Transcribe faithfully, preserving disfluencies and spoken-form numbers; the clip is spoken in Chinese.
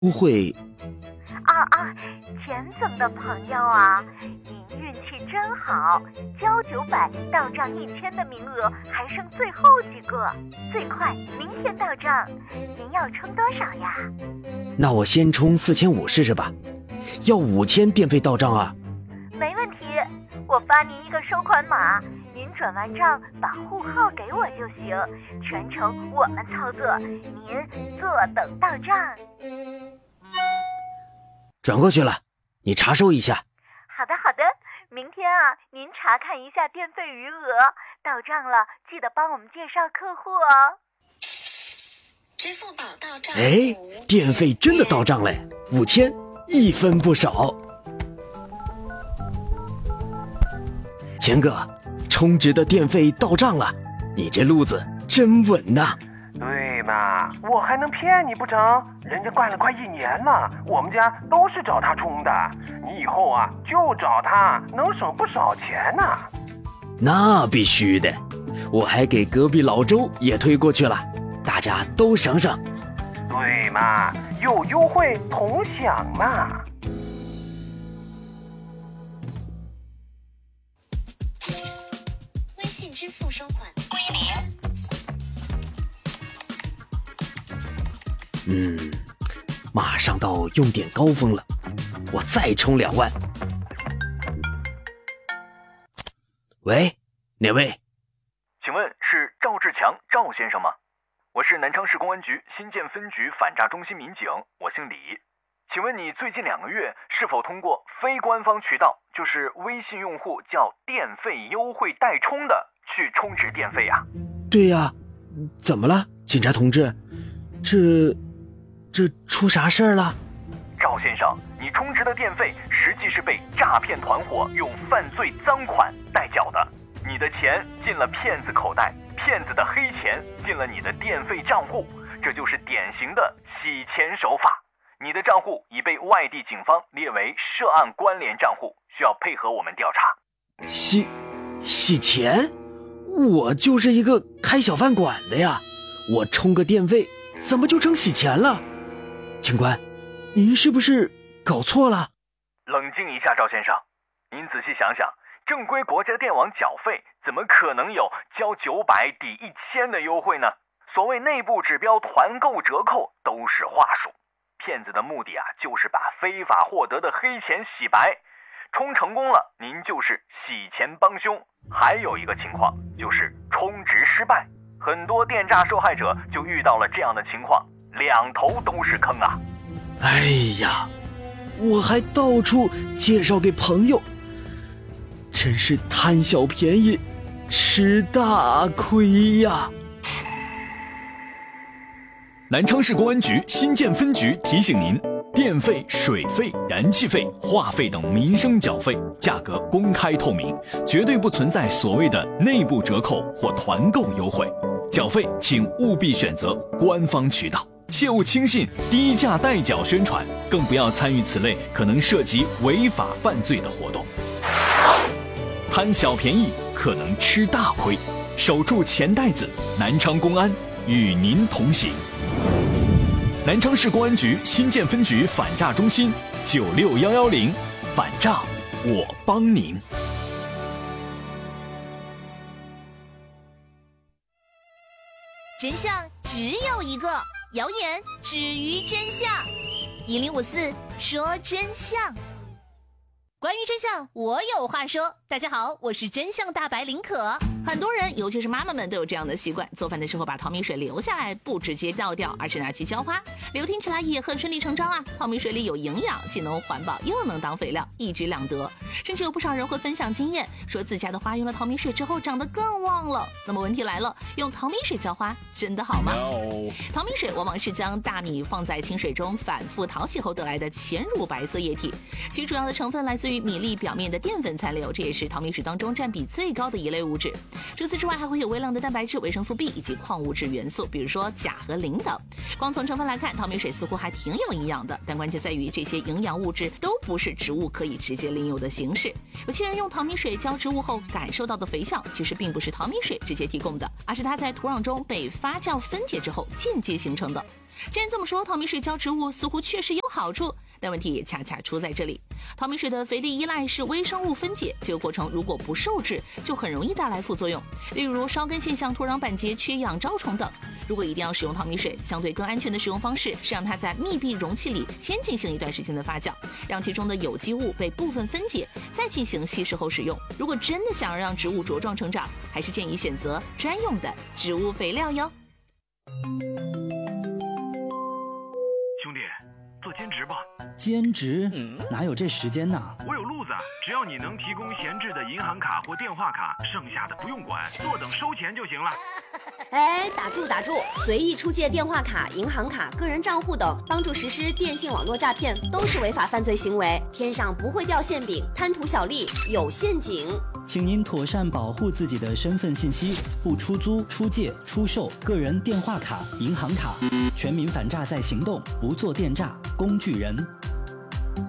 不会。 啊啊，钱总的朋友啊，您运气真好，交九百到账一千的名额还剩最后几个，最快明天到账。您要充多少呀？ 那我先充四千五试试吧。要五千电费到账啊？ 没问题，我发您一个收款码，您转完账把户号给我就行，全程我们操作，您坐等到账。 转过去了，你查收一下。 好的好的，明天啊，您查看一下电费余额，到账了记得帮我们介绍客户哦。 支付宝到账。 哎，电费真的到账嘞，五千，一分不少。钱哥，充值的电费到账了，你这路子真稳呐。 对嘛，我还能骗你不成？人家关了快一年了，我们家都是找他充的。你以后啊就找他，能省不少钱呢。 那必须的，我还给隔壁老周也推过去了，大家都省省。 对嘛，有优惠同享嘛。 微信支付收款归零。 嗯，马上到用电高峰了，我再充两万。喂，哪位？ 请问是赵志强赵先生吗？我是南昌市公安局新建分局反诈中心民警，我姓李。请问你最近两个月是否通过非官方渠道，就是微信用户叫电费优惠代充的去充值电费啊？ 对呀，怎么了，警察同志？这这出啥事儿了？ 赵先生，你充值的电费实际是被诈骗团伙用犯罪赃款代缴的，你的钱进了骗子口袋，骗子的黑钱进了你的电费账户，这就是典型的洗钱手法。你的账户已被外地警方列为涉案关联账户，需要配合我们调查。 洗洗钱？我就是一个开小饭馆的呀，我充个电费怎么就成洗钱了？警官，您是不是搞错了？ 冷静一下，赵先生，您仔细想想，正规国家电网缴费怎么可能有交九百抵一千的优惠呢？所谓内部指标团购折扣都是话术，骗子的目的啊，就是把非法获得的黑钱洗白。充成功了，您就是洗钱帮凶。还有一个情况就是充值失败，很多电诈受害者就遇到了这样的情况，两头都是坑啊。 哎呀，我还到处介绍给朋友，真是贪小便宜吃大亏呀。 南昌市公安局新建分局提醒您，电费、水费、燃气费、话费等民生缴费价格公开透明，绝对不存在所谓的内部折扣或团购优惠。缴费请务必选择官方渠道，切勿轻信低价代缴宣传，更不要参与此类可能涉及违法犯罪的活动。贪小便宜可能吃大亏，守住钱袋子，南昌公安与您同行。南昌市公安局新建分局反诈中心九六一一零，反诈我帮您。 真相只有一个，谣言止于真相。一零五四说真相。关于真相，我有话说。大家好，我是真相大白林可。很多人，尤其是妈妈们，都有这样的习惯：做饭的时候把淘米水留下来，不直接倒掉，而是拿去浇花。流听起来也很顺理成章啊。淘米水里有营养，既能环保，又能当肥料，一举两得。甚至有不少人会分享经验，说自家的花用了淘米水之后长得更旺了。那么问题来了，用淘米水浇花真的好吗？ No. 淘米水往往是将大米放在清水中反复淘洗后得来的浅乳白色液体，其主要的成分来自于米粒表面的淀粉残留，这也是淘米水当中占比最高的一类物质。 除此之外，还会有微量的蛋白质、维生素 B 以及矿物质元素，比如说钾和磷等。光从成分来看，淘米水似乎还挺有营养的，但关键在于这些营养物质都不是植物可以直接利用的形式。有些人用淘米水浇植物后感受到的肥效，其实并不是淘米水直接提供的，而是它在土壤中被发酵分解之后间接形成的。既然这么说，淘米水浇植物似乎确实有好处，但问题也恰恰出在这里。淘米水的肥力依赖是微生物分解，这个过程如果不受制，就很容易带来副作用，例如烧根现象、土壤板结、缺氧、招虫等。如果一定要使用淘米水，相对更安全的使用方式是让它在密闭容器里先进行一段时间的发酵，让其中的有机物被部分分解，再进行稀释后使用。如果真的想要让植物茁壮成长，还是建议选择专用的植物肥料哟。 兄弟，做兼职吧。 兼职？哪有这时间呢？ 我有路子，只要你能提供闲置的银行卡或电话卡，剩下的不用管，坐等收钱就行了。 哎，打住打住！随意出借电话卡、银行卡、个人账户等，帮助实施电信网络诈骗，都是违法犯罪行为。天上不会掉馅饼，贪图小利有陷阱。 请您妥善保护自己的身份信息，不出租、出借、出售个人电话卡、银行卡。全民反诈在行动，不做电诈工具人。